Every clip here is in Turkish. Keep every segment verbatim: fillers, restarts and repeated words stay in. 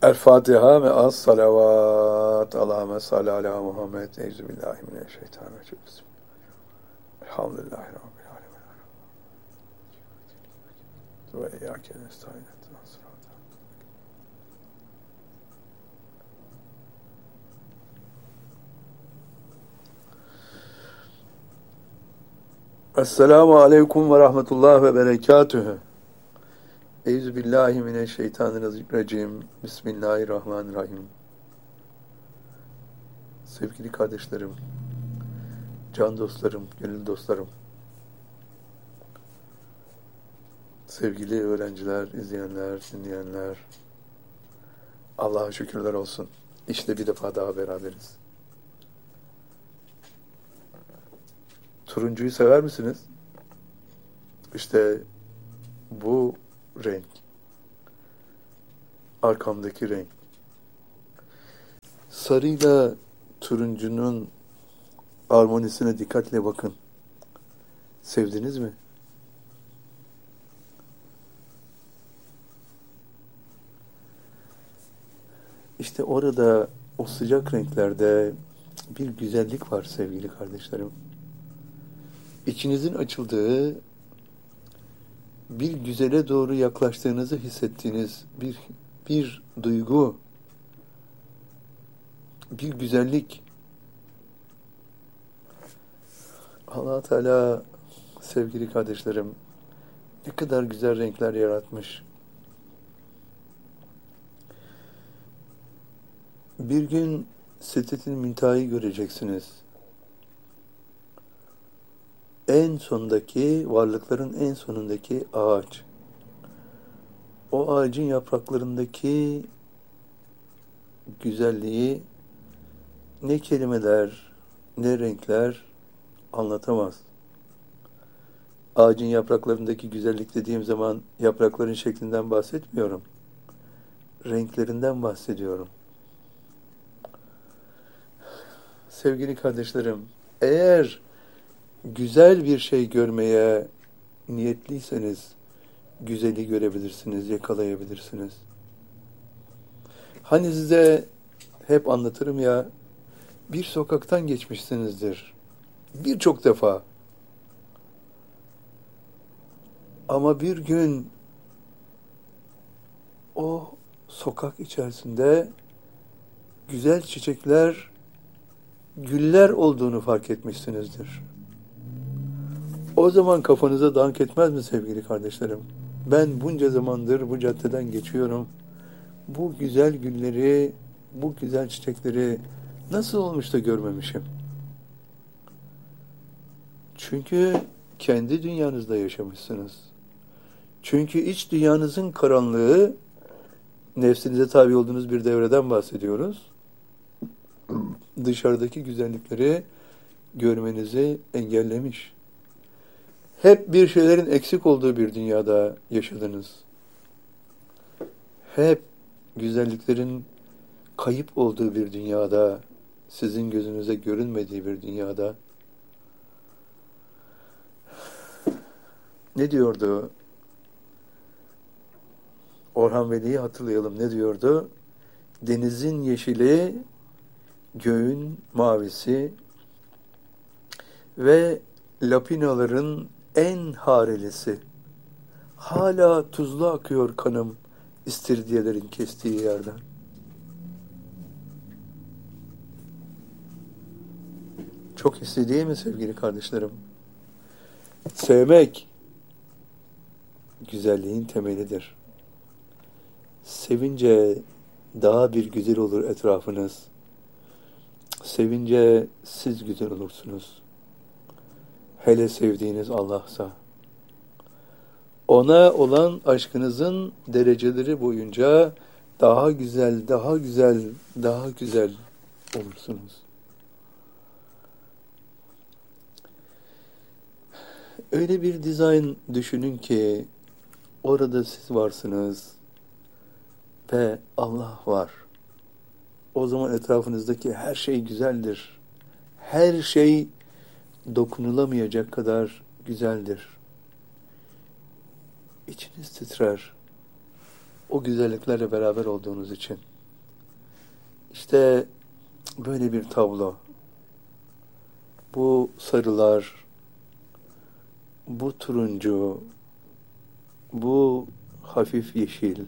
El Fatiha ve az salavat. Allahümme salli ala Muhammed. Euzubillahimineşşeytanirracim. Elhamdülillahi Rabbil alemin. Ve iyyâke nestaîn. Esselamu aleyküm ve rahmetullah ve berekatühü. Euzubillahimineşşeytanirracim. Bismillahirrahmanirrahim. Sevgili kardeşlerim, can dostlarım, gönül dostlarım, sevgili öğrenciler, izleyenler, dinleyenler, Allah'a şükürler olsun. İşte bir defa daha beraberiz. Turuncuyu sever misiniz? İşte bu renk. Arkamdaki renk. Sarıyla turuncunun armonisine dikkatle bakın. Sevdiniz mi? İşte orada o sıcak renklerde bir güzellik var sevgili kardeşlerim. İçinizin açıldığı, bir güzele doğru yaklaştığınızı hissettiğiniz bir bir duygu, bir güzellik. Allah Teala sevgili kardeşlerim ne kadar güzel renkler yaratmış. Bir gün Sidretil Münteha'yı göreceksiniz. En sondaki, varlıkların en sonundaki ağaç. O ağacın yapraklarındaki güzelliği ne kelimeler, ne renkler anlatamaz. Ağacın yapraklarındaki güzellik dediğim zaman yaprakların şeklinden bahsetmiyorum. Renklerinden bahsediyorum. Sevgili kardeşlerim, eğer güzel bir şey görmeye niyetliyseniz güzeli görebilirsiniz, yakalayabilirsiniz. Hani size hep anlatırım ya, bir sokaktan geçmişsinizdir. Birçok defa. Ama bir gün o sokak içerisinde güzel çiçekler, güller olduğunu fark etmişsinizdir. O zaman kafanıza dank etmez mi sevgili kardeşlerim? Ben bunca zamandır bu caddeden geçiyorum. Bu güzel gülleri, bu güzel çiçekleri nasıl olmuş da görmemişim? Çünkü kendi dünyanızda yaşamışsınız. Çünkü iç dünyanızın karanlığı, nefsinize tabi olduğunuz bir devreden bahsediyoruz. Dışarıdaki güzellikleri görmenizi engellemiş. Hep bir şeylerin eksik olduğu bir dünyada yaşadınız. Hep güzelliklerin kayıp olduğu bir dünyada, sizin gözünüze görünmediği bir dünyada. Ne diyordu? Orhan Veli'yi hatırlayalım. Ne diyordu? Denizin yeşili, göğün mavisi ve lapinaların en harelisi. Hala tuzlu akıyor kanım istiridiyelerin kestiği yerden. Çok hissi değil mi sevgili kardeşlerim? Sevmek güzelliğin temelidir. Sevince daha bir güzel olur etrafınız. Sevince siz güzel olursunuz. Hele sevdiğiniz Allah'sa. Ona olan aşkınızın dereceleri boyunca daha güzel, daha güzel, daha güzel olursunuz. Öyle bir dizayn düşünün ki orada siz varsınız ve Allah var. O zaman etrafınızdaki her şey güzeldir. Her şey dokunulamayacak kadar güzeldir. İçiniz titrer. O güzelliklerle beraber olduğunuz için. İşte böyle bir tablo. Bu sarılar, bu turuncu, bu hafif yeşil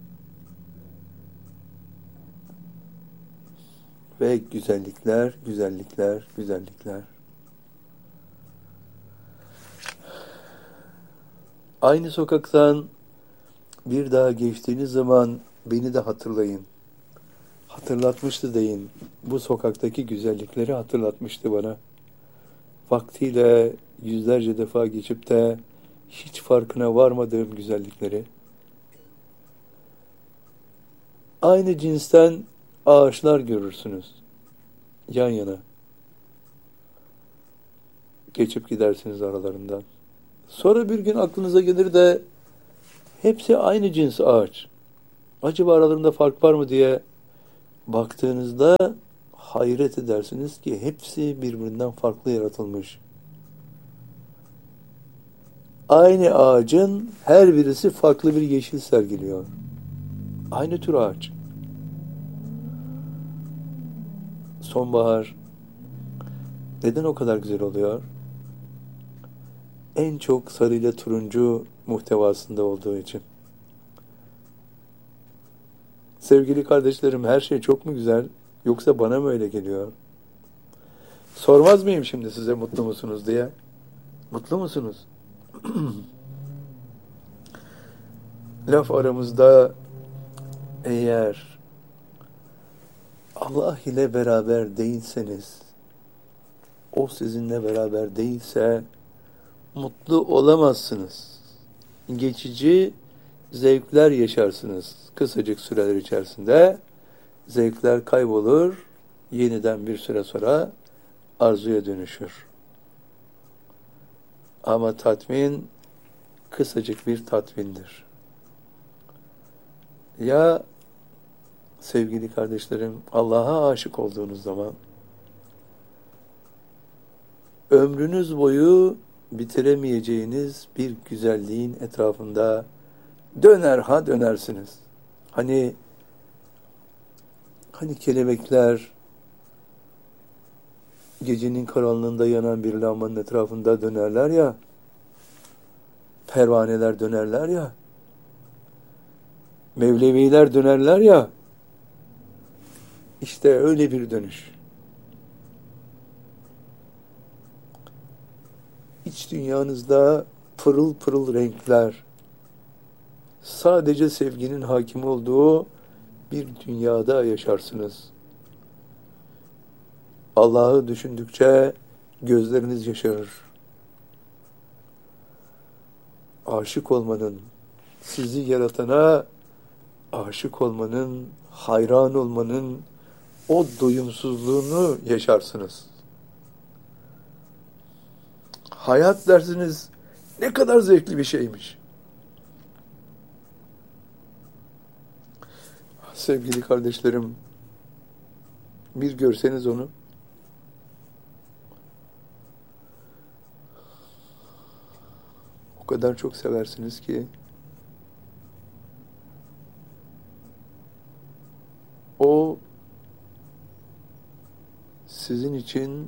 ve güzellikler, güzellikler, güzellikler. Aynı sokaktan bir daha geçtiğiniz zaman beni de hatırlayın. Hatırlatmıştı deyin. Bu sokaktaki güzellikleri hatırlatmıştı bana. Vaktiyle yüzlerce defa geçip de hiç farkına varmadığım güzellikleri. Aynı cinsten ağaçlar görürsünüz. Yan yana. Geçip gidersiniz aralarından. Sonra bir gün aklınıza gelir de hepsi aynı cins ağaç. Acaba aralarında fark var mı diye baktığınızda hayret edersiniz ki hepsi birbirinden farklı yaratılmış. Aynı ağacın her birisi farklı bir yeşil sergiliyor. Aynı tür ağaç. Sonbahar neden o kadar güzel oluyor? En çok sarı ile turuncu muhtevasında olduğu için. Sevgili kardeşlerim, her şey çok mu güzel? Yoksa bana mı öyle geliyor? Sormaz mıyım şimdi size mutlu musunuz diye? Mutlu musunuz? Laf aramızda eğer Allah ile beraber değilseniz, o sizinle beraber değilse mutlu olamazsınız. Geçici zevkler yaşarsınız. Kısacık süreler içerisinde zevkler kaybolur, yeniden bir süre sonra arzuya dönüşür. Ama tatmin kısacık bir tatmindir. Ya sevgili kardeşlerim, Allah'a aşık olduğunuz zaman ömrünüz boyu bitiremeyeceğiniz bir güzelliğin etrafında döner ha dönersiniz. Hani hani kelebekler gecenin karanlığında yanan bir lambanın etrafında dönerler ya, pervaneler dönerler ya, Mevleviler dönerler ya, işte öyle bir dönüş. İç dünyanızda pırıl pırıl renkler, sadece sevginin hakim olduğu bir dünyada yaşarsınız. Allah'ı düşündükçe gözleriniz yaşarır. Aşık olmanın, sizi yaratana aşık olmanın, hayran olmanın o doyumsuzluğunu yaşarsınız. Hayat dersiniz ne kadar zevkli bir şeymiş. Sevgili kardeşlerim, bir görseniz onu, o kadar çok seversiniz ki o sizin için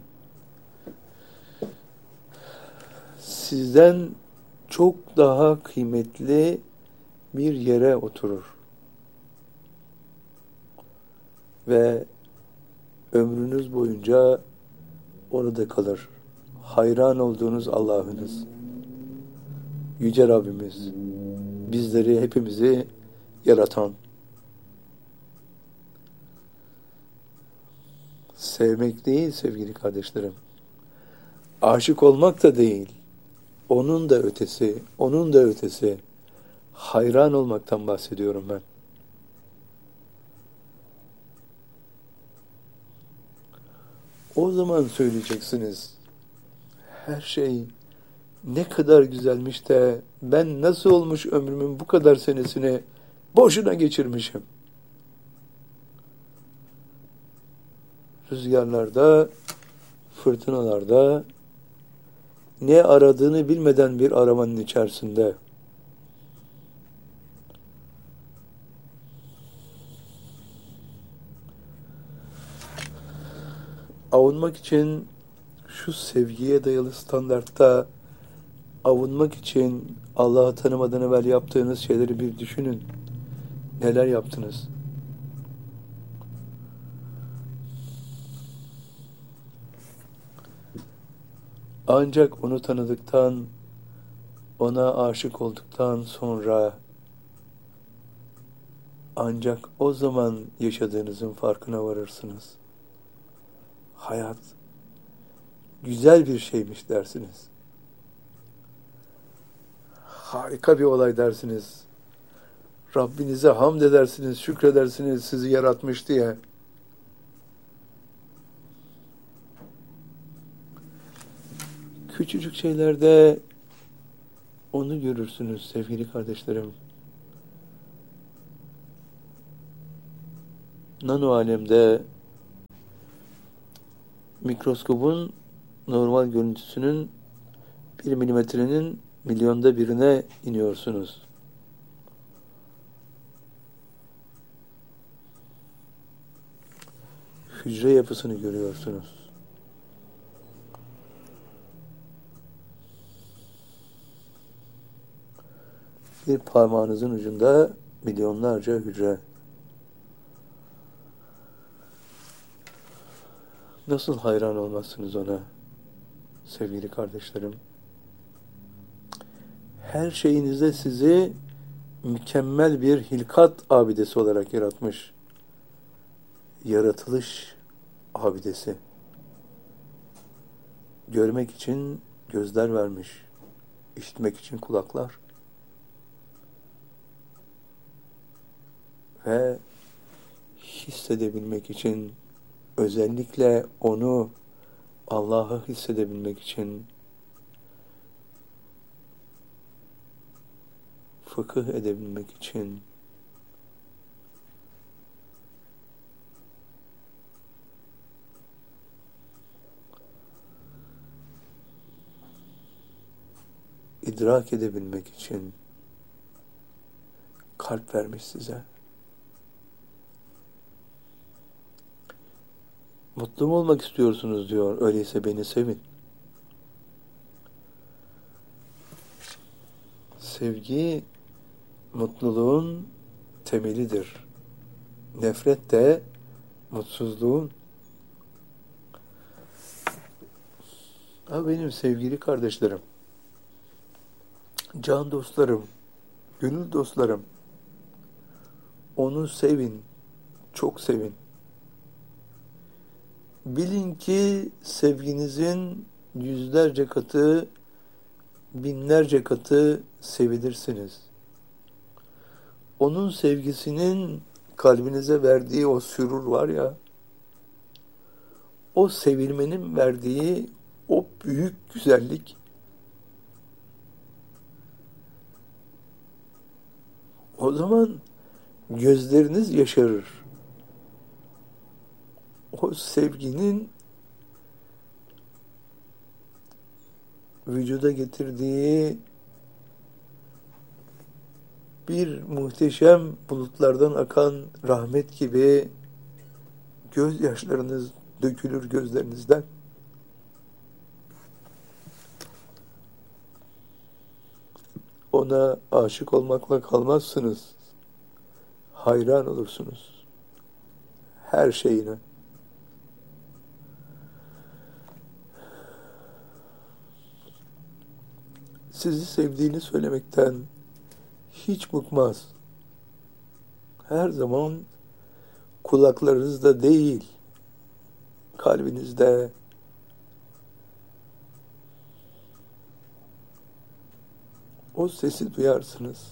sizden çok daha kıymetli bir yere oturur. Ve ömrünüz boyunca orada kalır. Hayran olduğunuz Allah'ınız, Yüce Rabbimiz, bizleri, hepimizi yaratan, sevmek değil sevgili kardeşlerim, aşık olmak da değil, onun da ötesi, onun da ötesi, hayran olmaktan bahsediyorum ben. O zaman söyleyeceksiniz, her şey ne kadar güzelmiş de ben nasıl olmuş ömrümün bu kadar senesini boşuna geçirmişim. Rüzgarlarda, fırtınalarda, ne aradığını bilmeden bir aramanın içerisinde, avunmak için şu sevgiye dayalı standartta avunmak için Allah'ı tanımadan evvel yaptığınız şeyleri bir düşünün. Neler yaptınız? Ancak onu tanıdıktan, ona aşık olduktan sonra ancak o zaman yaşadığınızın farkına varırsınız. Hayat güzel bir şeymiş dersiniz. Harika bir olay dersiniz. Rabbinize hamd edersiniz, şükredersiniz sizi yaratmış diye. Küçücük şeylerde onu görürsünüz sevgili kardeşlerim. Nano alemde mikroskobun normal görüntüsünün bir milimetrenin milyonda birine iniyorsunuz. Hücre yapısını görüyorsunuz. Bir parmağınızın ucunda milyonlarca hücre. Nasıl hayran olmazsınız ona sevgili kardeşlerim? Her şeyinizde sizi mükemmel bir hilkat abidesi olarak yaratmış. Yaratılış abidesi. Görmek için gözler vermiş. İşitmek için kulaklar. Ve hissedebilmek için, özellikle onu, Allah'ı hissedebilmek için, fıkıh edebilmek için, idrak edebilmek için kalp vermiş size. Mutlu mu olmak istiyorsunuz diyor. Öyleyse beni sevin. Sevgi mutluluğun temelidir. Nefret de mutsuzluğun. Ha benim sevgili kardeşlerim, can dostlarım, gönül dostlarım, onu sevin, çok sevin. Bilin ki sevginizin yüzlerce katı, binlerce katı sevilirsiniz. Onun sevgisinin kalbinize verdiği o sürur var ya, o sevilmenin verdiği o büyük güzellik, o zaman gözleriniz yaşarır. O sevginin vücuda getirdiği bir muhteşem bulutlardan akan rahmet gibi gözyaşlarınız dökülür gözlerinizden. Ona aşık olmakla kalmazsınız. Hayran olursunuz. Her şeyine. Sizi sevdiğini söylemekten hiç bıkmaz. Her zaman kulaklarınızda değil, kalbinizde, o sesi duyarsınız.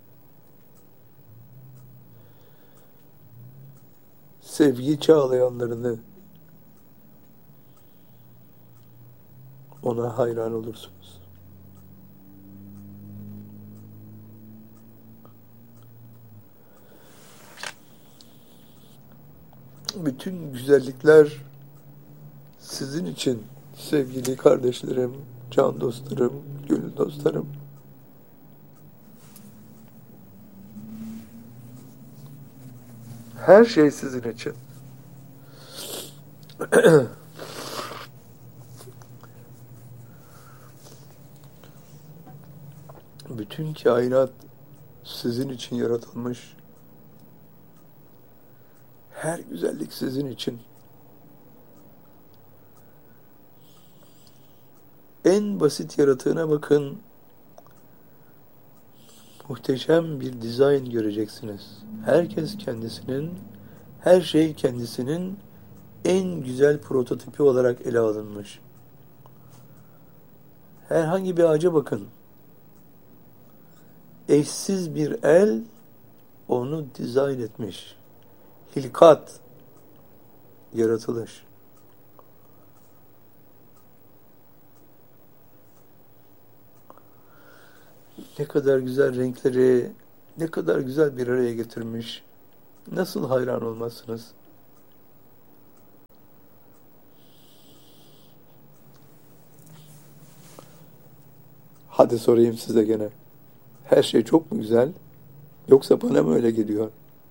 Sevgi çağlayanlarını ona hayran olursunuz. Bütün güzellikler sizin için sevgili kardeşlerim, can dostlarım, gönül dostlarım. Her şey sizin için. Bütün kainat sizin için yaratılmış. Her güzellik sizin için. En basit yaratığına bakın. Muhteşem bir dizayn göreceksiniz. Herkes kendisinin, her şey kendisinin en güzel prototipi olarak ele alınmış. Herhangi bir ağaca bakın. Eşsiz bir el onu dizayn etmiş. Hilkat, yaratılış. Ne kadar güzel renkleri, ne kadar güzel bir araya getirmiş. Nasıl hayran olmazsınız? Hadi sorayım size gene. Her şey çok mu güzel? Yoksa bana mı öyle geliyor?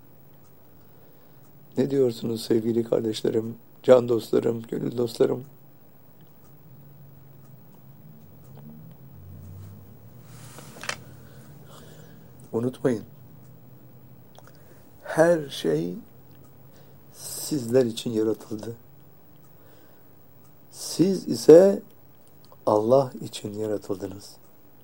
Ne diyorsunuz sevgili kardeşlerim, can dostlarım, gönül dostlarım? Unutmayın. Her şey sizler için yaratıldı. Siz ise Allah için yaratıldınız.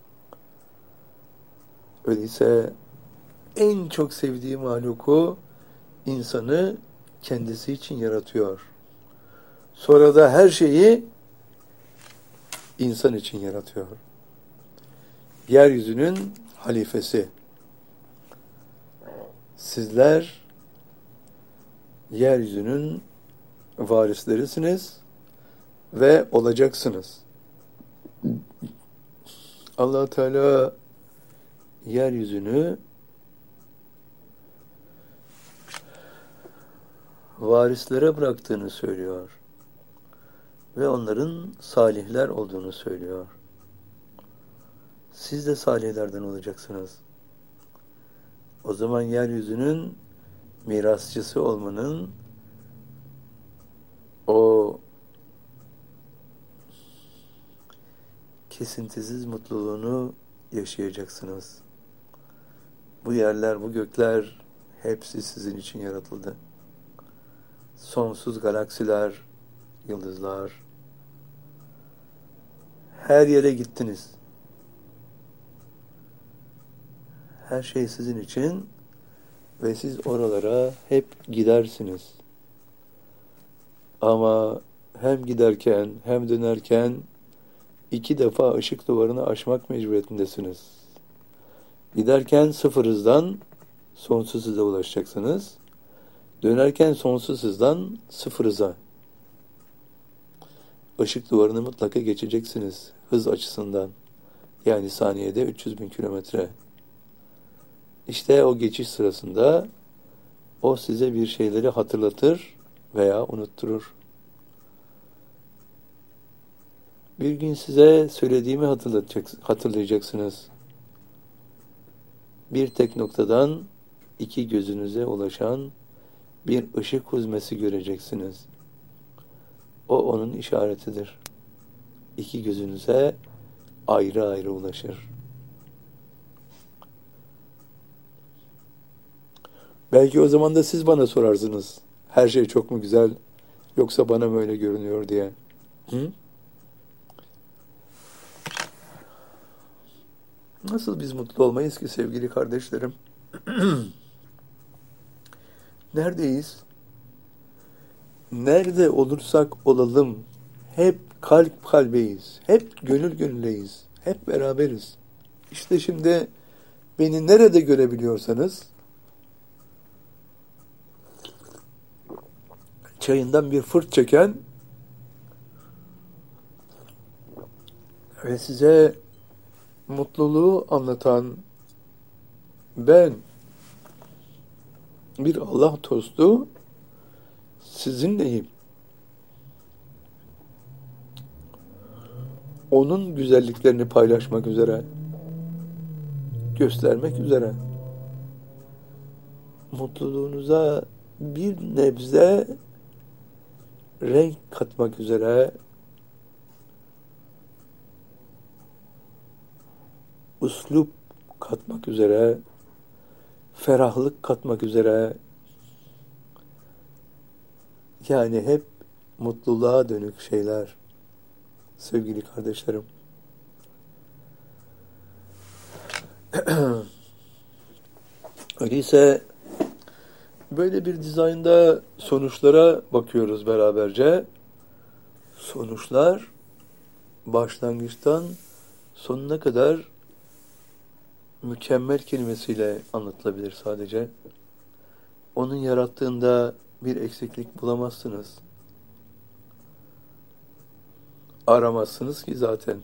Öyleyse en çok sevdiği mahluku, insanı kendisi için yaratıyor. Sonra da her şeyi insan için yaratıyor. Yeryüzünün halifesi. Sizler yeryüzünün varislerisiniz ve olacaksınız. Allah Teala yeryüzünü varislere bıraktığını söylüyor ve onların salihler olduğunu söylüyor. Siz de salihlerden olacaksınız. O zaman yeryüzünün mirasçısı olmanın o kesintisiz mutluluğunu yaşayacaksınız. Bu yerler, bu gökler hepsi sizin için yaratıldı. Sonsuz galaksiler, yıldızlar, her yere gittiniz. Her şey sizin için ve siz oralara hep gidersiniz. Ama hem giderken hem dönerken iki defa ışık duvarını aşmak mecburiyetindesiniz. Giderken sıfır hızdan sonsuz hıza ulaşacaksınız. Dönerken sonsuz hızdan sıfır hıza. Işık duvarını mutlaka geçeceksiniz hız açısından. Yani saniyede üç yüz bin kilometre. İşte o geçiş sırasında o size bir şeyleri hatırlatır veya unutturur. Bir gün size söylediğimi hatırlayacaksınız. Bir tek noktadan iki gözünüze ulaşan bir ışık huzmesi göreceksiniz. O onun işaretidir. İki gözünüze ayrı ayrı ulaşır. Belki o zaman da siz bana sorarsınız. Her şey çok mu güzel, yoksa bana mı öyle görünüyor diye. Hı? Nasıl biz mutlu olmayız ki sevgili kardeşlerim? Neredeyiz? Nerede olursak olalım, hep kalp kalbeyiz, hep gönül gönüleyiz, hep beraberiz. İşte şimdi beni nerede görebiliyorsanız, çayından bir fırt çeken ve size mutluluğu anlatan ben, bir Allah dostu, sizinleyim. Onun güzelliklerini paylaşmak üzere, göstermek üzere, mutluluğunuza bir nebze renk katmak üzere, üslup katmak üzere, ferahlık katmak üzere, yani hep mutluluğa dönük şeyler sevgili kardeşlerim. Öyleyse böyle bir dizaynda sonuçlara bakıyoruz beraberce. Sonuçlar başlangıçtan sonuna kadar mükemmel kelimesiyle anlatılabilir sadece. Onun yarattığında bir eksiklik bulamazsınız. Aramazsınız ki zaten.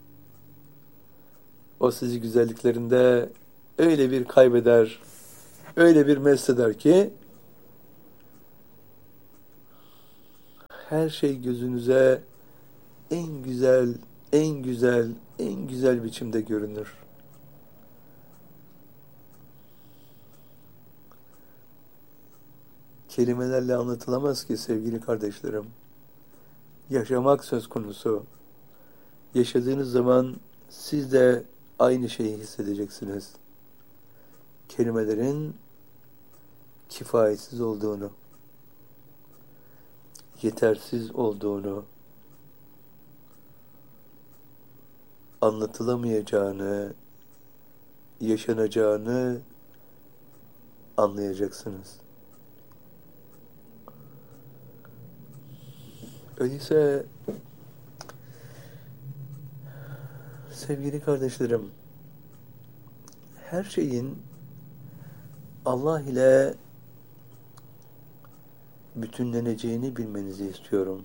O sizi güzelliklerinde öyle bir kaybeder, öyle bir mest ki her şey gözünüze en güzel, en güzel, en güzel biçimde görünür. Kelimelerle anlatılamaz ki sevgili kardeşlerim. Yaşamak söz konusu. Yaşadığınız zaman siz de aynı şeyi hissedeceksiniz. Kelimelerin kifayetsiz olduğunu, yetersiz olduğunu, anlatılamayacağını, yaşanacağını anlayacaksınız. Öyleyse sevgili kardeşlerim, her şeyin Allah ile bütünleneceğini bilmenizi istiyorum.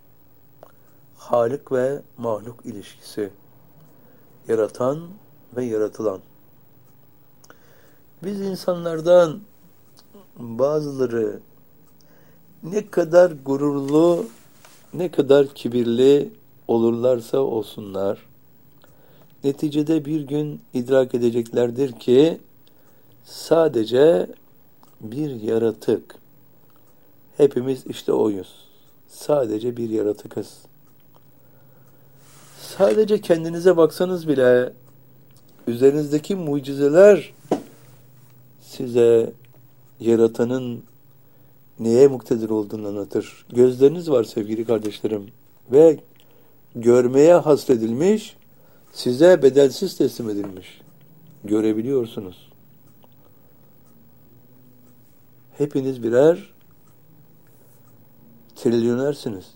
Halik ve mahluk ilişkisi, yaratan ve yaratılan. Biz insanlardan bazıları ne kadar gururlu, ne kadar kibirli olurlarsa olsunlar, neticede bir gün idrak edeceklerdir ki sadece bir yaratık. Hepimiz işte oyuz. Sadece bir yaratıkız. Sadece kendinize baksanız bile üzerinizdeki mucizeler size yaratanın neye muktedir olduğunu anlatır. Gözleriniz var sevgili kardeşlerim ve görmeye hasredilmiş, size bedelsiz teslim edilmiş. Görebiliyorsunuz. Hepiniz birer trilyonersiniz.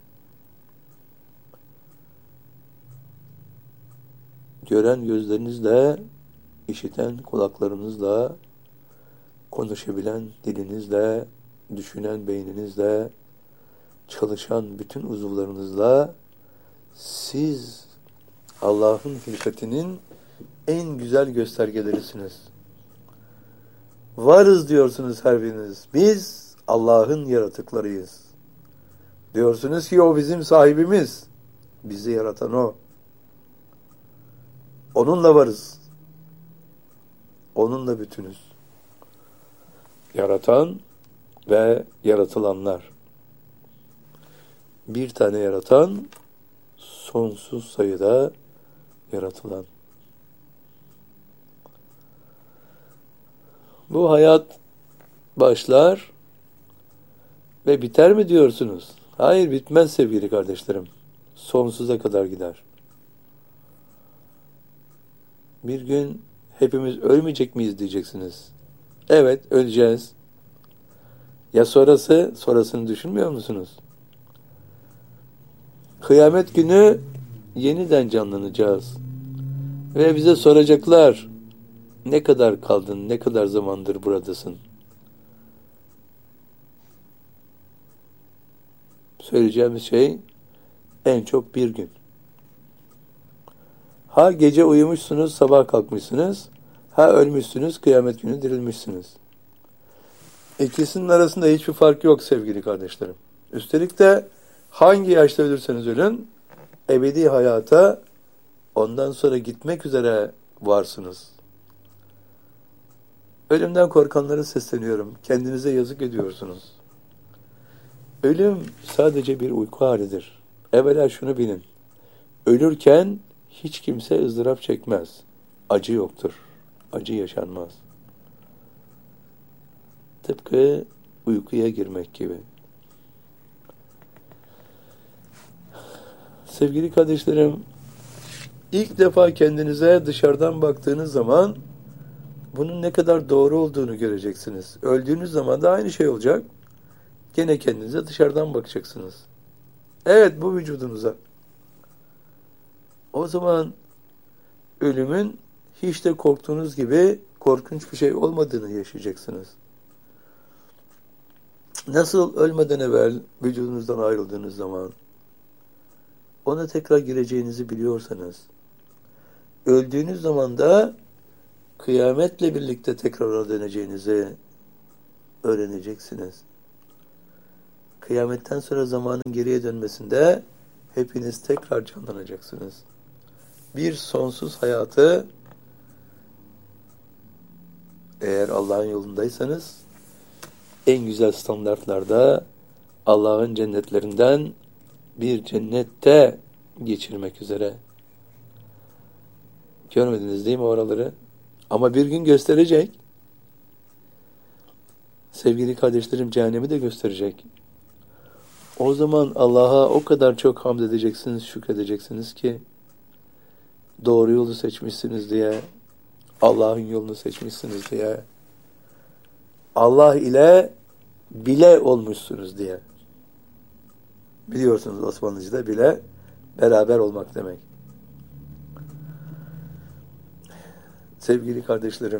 Gören gözlerinizle, işiten kulaklarınızla, konuşabilen dilinizle, düşünen beyninizle, çalışan bütün uzuvlarınızla siz Allah'ın hilkatinin en güzel göstergelerisiniz. Varız diyorsunuz her biriniz. Biz Allah'ın yaratıklarıyız. Diyorsunuz ki o bizim sahibimiz. Bizi yaratan o. Onunla varız. Onunla bütünüz. Yaratan ve yaratılanlar. Bir tane yaratan, sonsuz sayıda yaratılan. Bu hayat başlar ve biter mi diyorsunuz? Hayır, bitmez sevgili kardeşlerim. Sonsuza kadar gider. Bir gün hepimiz ölmeyecek miyiz diyeceksiniz. Evet, öleceğiz. Ya sonrası, sonrasını düşünmüyor musunuz? Kıyamet günü yeniden canlanacağız. Ve bize soracaklar, ne kadar kaldın, ne kadar zamandır buradasın? Söyleyeceğimiz şey en çok bir gün. Ha gece uyumuşsunuz, sabah kalkmışsınız. Ha ölmüşsünüz, kıyamet günü dirilmişsiniz. İkisinin arasında hiçbir fark yok sevgili kardeşlerim. Üstelik de hangi yaşta ölürseniz ölün, ebedi hayata ondan sonra gitmek üzere varsınız. Ölümden korkanlara sesleniyorum. Kendinize yazık ediyorsunuz. Ölüm sadece bir uyku halidir. Evvela şunu bilin. Ölürken hiç kimse ızdırap çekmez. Acı yoktur. acı yaşanmaz. Tıpkı uykuya girmek gibi. Sevgili kardeşlerim, ilk defa kendinize dışarıdan baktığınız zaman bunun ne kadar doğru olduğunu göreceksiniz. Öldüğünüz zaman da aynı şey olacak. Gene kendinize dışarıdan bakacaksınız. Evet, bu vücudunuza. O zaman ölümün hiç de korktuğunuz gibi korkunç bir şey olmadığını yaşayacaksınız. Nasıl ölmeden evvel vücudunuzdan ayrıldığınız zaman ona tekrar gireceğinizi biliyorsanız, öldüğünüz zaman da kıyametle birlikte tekrar ona döneceğinizi öğreneceksiniz. Kıyametten sonra zamanın geriye dönmesinde hepiniz tekrar canlanacaksınız. Bir sonsuz hayatı, eğer Allah'ın yolundaysanız, en güzel standartlarda Allah'ın cennetlerinden bir cennette geçirmek üzere. Görmediniz değil mi oraları? Ama bir gün gösterecek. Sevgili kardeşlerim, cehennemi de gösterecek. O zaman Allah'a o kadar çok hamd edeceksiniz, şükredeceksiniz ki doğru yolu seçmişsiniz diye, Allah'ın yolunu seçmişsiniz diye, Allah ile bile olmuşsunuz diye. Biliyorsunuz Osmanlıca'da bile beraber olmak demek. Sevgili kardeşlerim,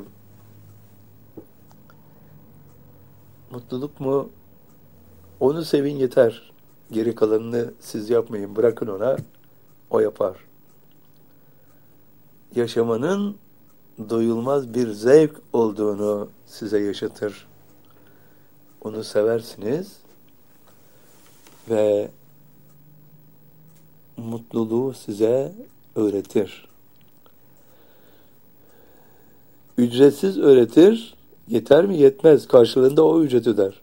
mutluluk mu? Onu sevin yeter. Geri kalanını siz yapmayın. Bırakın ona. O yapar. Yaşamanın doyulmaz bir zevk olduğunu size yaşatır. Onu seversiniz ve mutluluğu size öğretir. Ücretsiz öğretir. Yeter mi? Yetmez. Karşılığında o ücret öder.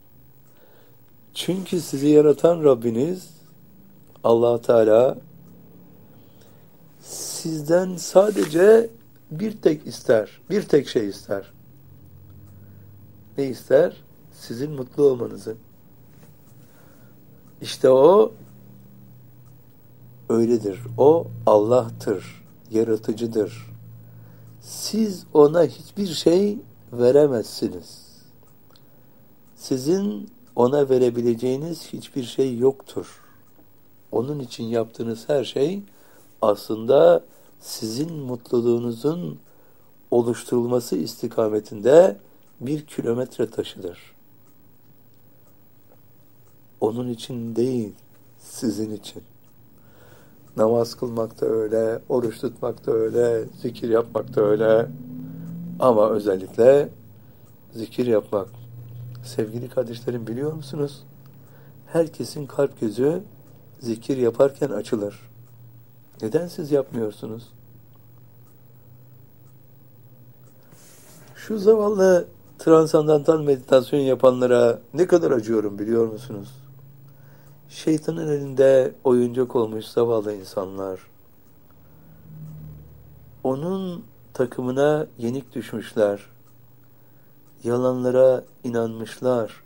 Çünkü sizi yaratan Rabbiniz Allah Teala sizden sadece bir tek ister. Bir tek şey ister. Ne ister? Sizin mutlu olmanızı. İşte o öyledir. O Allah'tır. Yaratıcıdır. Siz ona hiçbir şey veremezsiniz. Sizin ona verebileceğiniz hiçbir şey yoktur. Onun için yaptığınız her şey aslında sizin mutluluğunuzun oluşturulması istikametinde bir kilometre taşıdır. Onun için değil, sizin için. Namaz kılmak da öyle, oruç tutmak da öyle, zikir yapmak da öyle. Ama özellikle zikir yapmak. Sevgili kardeşlerim, biliyor musunuz? Herkesin kalp gözü zikir yaparken açılır. Neden siz yapmıyorsunuz? Şu zavallı transandantal meditasyon yapanlara ne kadar acıyorum biliyor musunuz? Şeytanın elinde oyuncak olmuş zavallı insanlar. Onun takımına yenik düşmüşler. Yalanlara inanmışlar.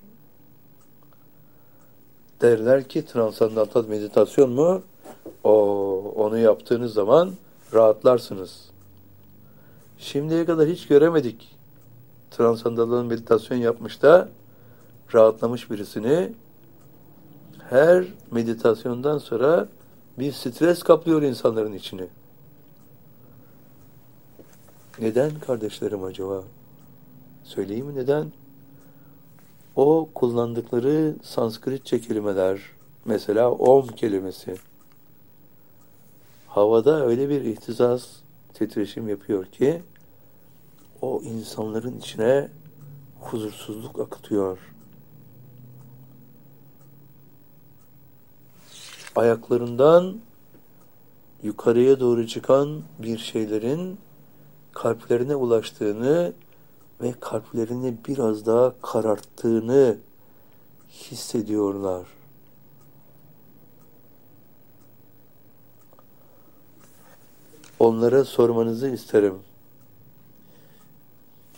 Derler ki transandantal meditasyon mu? O, onu yaptığınız zaman rahatlarsınız. Şimdiye kadar hiç göremedik. Transandantal meditasyon yapmış da rahatlamış birisini. Her meditasyondan sonra bir stres kaplıyor insanların içini. Neden kardeşlerim acaba? Söyleyeyim mi neden? O kullandıkları Sanskritçe kelimeler, mesela Om kelimesi, havada öyle bir ihtizaz, titreşim yapıyor ki, o insanların içine huzursuzluk akıtıyor. Ayaklarından yukarıya doğru çıkan bir şeylerin kalplerine ulaştığını ve kalplerini biraz daha kararttığını hissediyorlar. Onlara sormanızı isterim.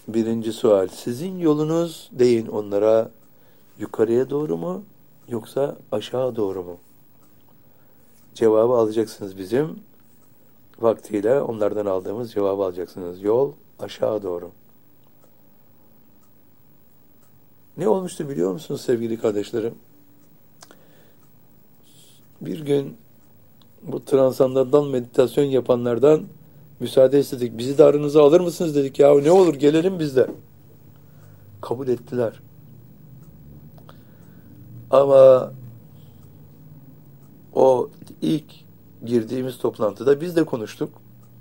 Birinci sual. Sizin yolunuz deyin onlara yukarıya doğru mu yoksa aşağı doğru mu? Cevabı alacaksınız bizim. Vaktiyle onlardan aldığımız cevabı alacaksınız. Yol aşağı doğru. Ne olmuştu biliyor musunuz sevgili kardeşlerim? Bir gün bu transandantal meditasyon yapanlardan müsaade istedik. Bizi de aranıza alır mısınız dedik. Ya ne olur gelelim biz de. Kabul ettiler. Ama o ilk girdiğimiz toplantıda biz de konuştuk.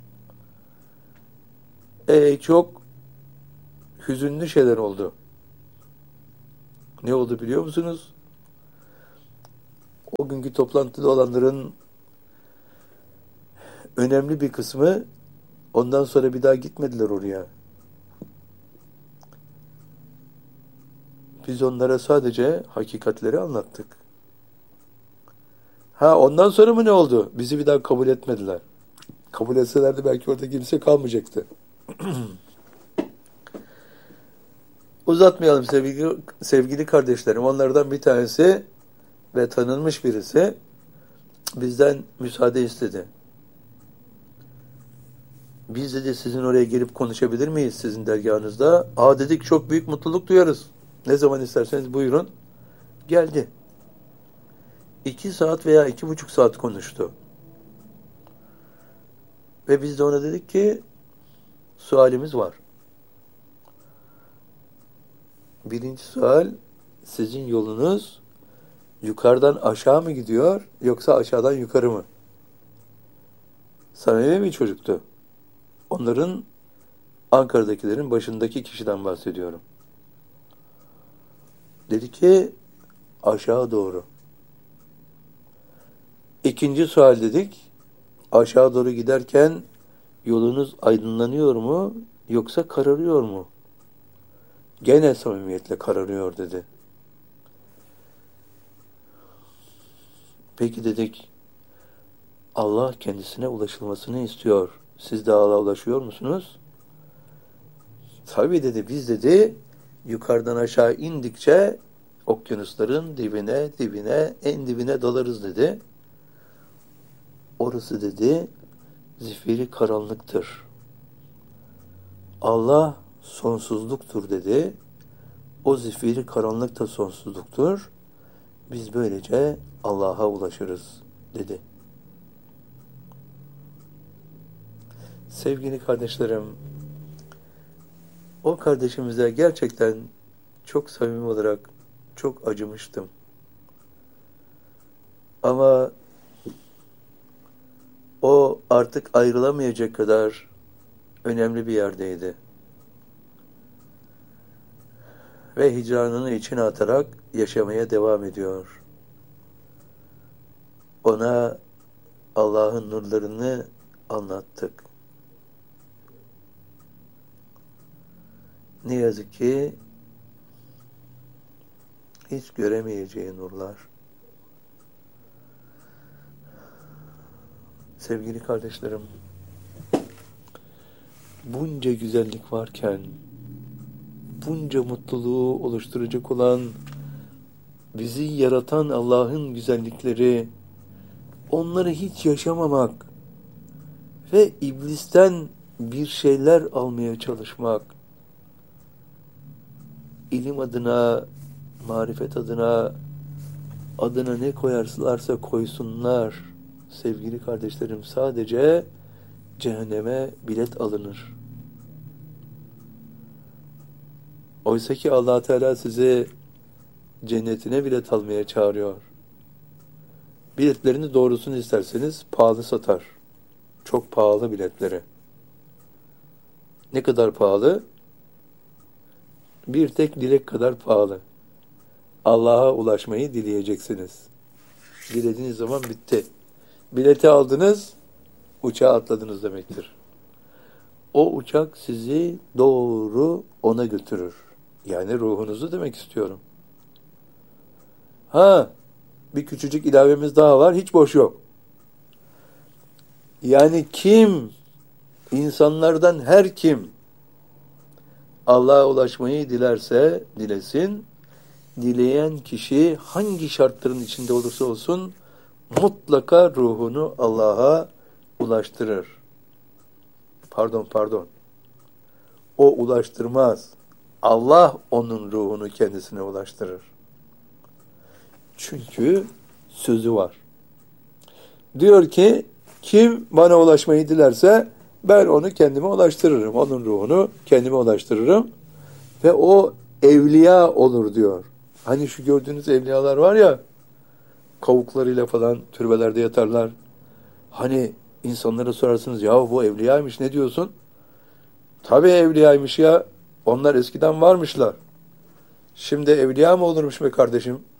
E, çok hüzünlü şeyler oldu. Ne oldu biliyor musunuz? O günkü toplantıda olanların önemli bir kısmı ondan sonra bir daha gitmediler oraya. Biz onlara sadece hakikatleri anlattık. Ha ondan sonra mı ne oldu? Bizi bir daha kabul etmediler. Kabul etselerdi belki orada kimse kalmayacaktı. Uzatmayalım sevgili, sevgili kardeşlerim. Onlardan bir tanesi ve tanınmış birisi bizden müsaade istedi. Biz dedi sizin oraya gelip konuşabilir miyiz sizin dergahınızda? Aa dedik çok büyük mutluluk duyarız. Ne zaman isterseniz buyurun. Geldi. İki saat veya iki buçuk saat konuştu. Ve biz de ona dedik ki sualimiz var. Birinci sual, sizin yolunuz yukarıdan aşağı mı gidiyor yoksa aşağıdan yukarı mı? Samimi bir çocuktu. Onların Ankara'dakilerin başındaki kişiden bahsediyorum. Dedi ki aşağı doğru. İkinci sual dedik. Aşağı doğru giderken yolunuz aydınlanıyor mu yoksa kararıyor mu? Gene samimiyetle kararıyor dedi. Peki dedik, Allah kendisine ulaşılmasını istiyor. Siz de Allah'a ulaşıyor musunuz? Tabii dedi, biz dedi yukarıdan aşağı indikçe okyanusların dibine, dibine, en dibine dalarız dedi. Orası dedi zifiri karanlıktır. Allah sonsuzluktur dedi. O zifiri karanlık da sonsuzluktur. Biz böylece Allah'a ulaşırız dedi. Sevgili kardeşlerim, o kardeşimize gerçekten çok samimi olarak çok acımıştım. Ama o artık ayrılamayacak kadar önemli bir yerdeydi. Ve hicranını içine atarak yaşamaya devam ediyor. Ona Allah'ın nurlarını anlattık. Ne yazık ki hiç göremeyeceği nurlar. Sevgili kardeşlerim, bunca güzellik varken, bunca mutluluğu oluşturacak olan, bizi yaratan Allah'ın güzellikleri, onları hiç yaşamamak ve iblisten bir şeyler almaya çalışmak, ilim adına, marifet adına, adına ne koyarlarsa koysunlar, sevgili kardeşlerim, sadece cehenneme bilet alınır. Oysa ki Allah Teala sizi cennetine bilet almaya çağırıyor. Biletlerini doğrusunu isterseniz pahalı satar. Çok pahalı biletleri. Ne kadar pahalı? Bir tek dilek kadar pahalı. Allah'a ulaşmayı dileyeceksiniz. Dilediğiniz zaman bitti. Bileti aldınız, uçağa atladınız demektir. O uçak sizi doğru ona götürür. Yani ruhunuzu demek istiyorum. Ha, bir küçücük ilavemiz daha var, hiç boş yok. Yani kim, insanlardan her kim Allah'a ulaşmayı dilerse dilesin, dileyen kişi hangi şartların içinde olursa olsun mutlaka ruhunu Allah'a ulaştırır. Pardon, pardon. O ulaştırmaz. Allah onun ruhunu kendisine ulaştırır. Çünkü sözü var. Diyor ki, kim bana ulaşmayı dilerse ben onu kendime ulaştırırım. Onun ruhunu kendime ulaştırırım. Ve o evliya olur diyor. Hani şu gördüğünüz evliyalar var ya, kavuklarıyla falan türbelerde yatarlar. Hani insanlara sorarsınız, ya bu evliyaymış, ne diyorsun? Tabii evliyaymış ya. Onlar eskiden varmışlar. Şimdi evliya mı olurmuş be kardeşim?